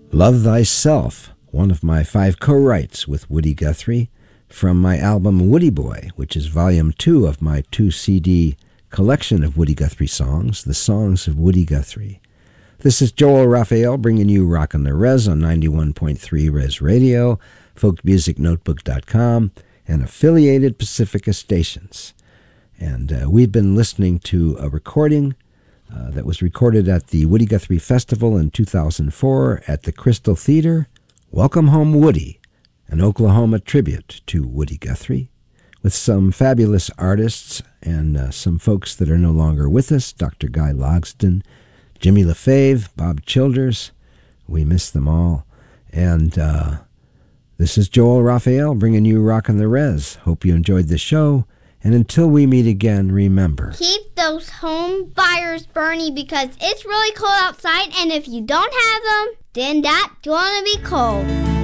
Love Thyself, one of my 5 co-writes with Woody Guthrie from my album Woody Boy, which is volume 2 of my 2-CD collection of Woody Guthrie songs, The Songs of Woody Guthrie. This is Joel Raphael bringing you Rockin' the Res on 91.3 Res Radio, folkmusicnotebook.com, and affiliated Pacifica stations. And we've been listening to a recording that was recorded at the Woody Guthrie Festival in 2004 at the Crystal Theater, Welcome Home Woody, an Oklahoma tribute to Woody Guthrie, with some fabulous artists and some folks that are no longer with us, Dr. Guy Logsdon, Jimmy LaFave, Bob Childers. We miss them all. And this is Joel Raphael bringing you Rockin' the Res. Hope you enjoyed the show. And until we meet again, remember, keep those home fires burning because it's really cold outside, and if you don't have them, then that's gonna be cold.